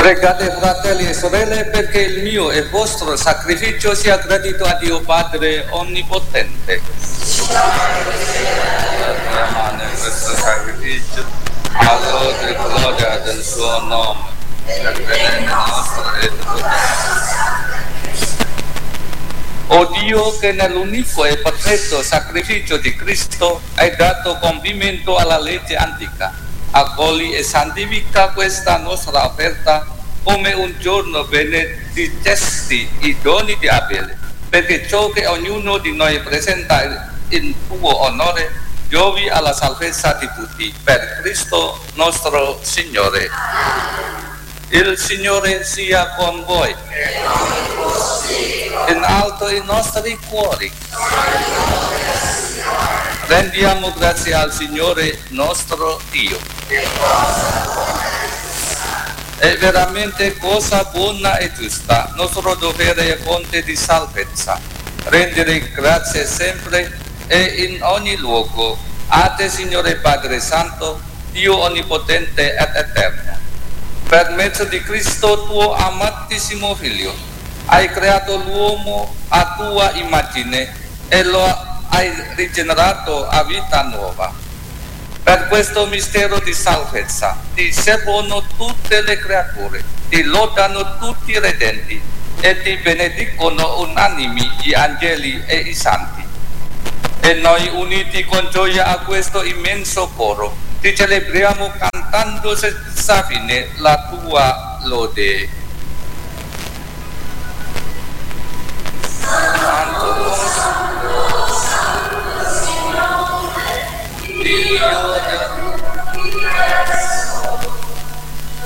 Pregate fratelli e sorelle perché il mio e vostro sacrificio sia gradito a Dio Padre Onnipotente. Amare questo sacrificio, allora di gloria del suo nome, per bene nostro e O Dio, che nell'unico e perfetto sacrificio di Cristo hai dato compimento alla legge antica, accogli e santifica questa nostra offerta come un giorno benedicesti i doni di Abele, perché ciò che ognuno di noi presenta in tuo onore giovi alla salvezza di tutti, per Cristo nostro Signore. Il Signore sia con voi. In alto i nostri cuori. Rendiamo grazie al Signore nostro Dio. È veramente cosa buona e giusta, nostro dovere e fonte di salvezza, rendere grazie sempre e in ogni luogo a te, Signore Padre Santo, Dio Onnipotente ed Eterno. Per mezzo di Cristo, tuo amatissimo Figlio, hai creato l'uomo a tua immagine e lo hai rigenerato a vita nuova. Per questo mistero di salvezza ti servono tutte le creature, ti lodano tutti i redenti e ti benedicono unanimi gli angeli e i santi. E noi, uniti con gioia a questo immenso coro, ti celebriamo cantando senza fine la tua lode. Santo, Dio